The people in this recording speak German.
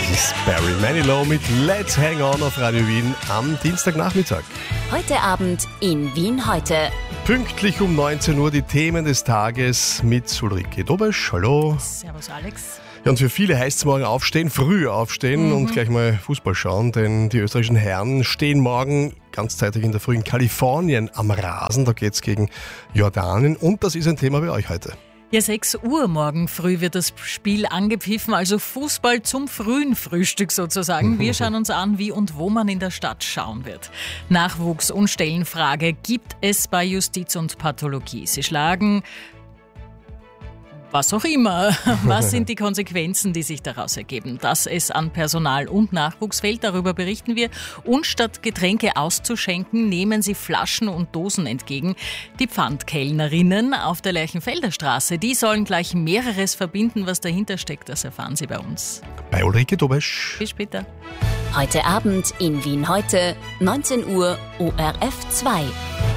ist Barry Manilow mit Let's Hang On auf Radio Wien am Dienstagnachmittag. Heute Abend in Wien heute. Pünktlich um 19 Uhr die Themen des Tages mit Ulrike Dobesch. Hallo. Servus Alex. Ja, und für viele heißt es morgen aufstehen, früh aufstehen und gleich mal Fußball schauen, denn die österreichischen Herren stehen morgen ganzzeitig in der Früh in Kalifornien am Rasen. Da geht es gegen Jordanien und das ist ein Thema bei euch heute. Ja, 6 Uhr morgen früh wird das Spiel angepfiffen, also Fußball zum frühen Frühstück sozusagen. Wir schauen uns an, wie und wo man in der Stadt schauen wird. Nachwuchs- und Stellenfrage gibt es bei Justiz und Pathologie. Sie schlagen was auch immer. Was sind die Konsequenzen, die sich daraus ergeben? Dass es an Personal und Nachwuchs fehlt, darüber berichten wir. Und statt Getränke auszuschenken, nehmen sie Flaschen und Dosen entgegen. Die Pfandkellnerinnen auf der Lerchenfelder Straße, die sollen gleich mehreres verbinden. Was dahinter steckt, das erfahren Sie bei uns. Bei Ulrike Dobesch. Bis später. Heute Abend in Wien heute, 19 Uhr, ORF 2.